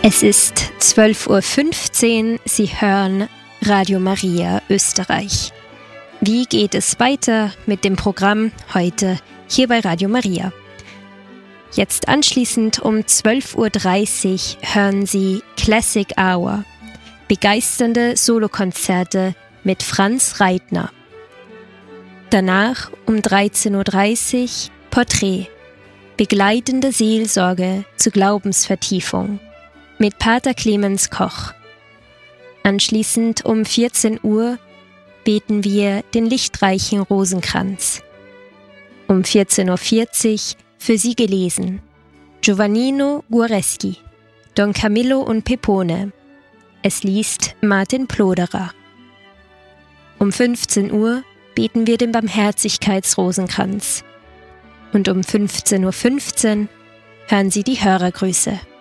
Es ist 12:15 Uhr, Sie hören Radio Maria Österreich. Wie geht es weiter mit dem Programm heute hier bei Radio Maria? Jetzt anschließend um 12:30 Uhr hören Sie Classic Hour, begeisternde Solokonzerte mit Franz Reitner. Danach um 13:30 Uhr Porträt, begleitende Seelsorge zur Glaubensvertiefung mit Pater Clemens Koch. Anschließend um 14 Uhr beten wir den lichtreichen Rosenkranz. Um 14:40 Uhr für Sie gelesen Giovannino Guareschi, Don Camillo und Pepone. Es liest Martin Ploderer. Um 15 Uhr beten wir den Barmherzigkeitsrosenkranz. Und um 15:15 Uhr hören Sie die Hörergrüße.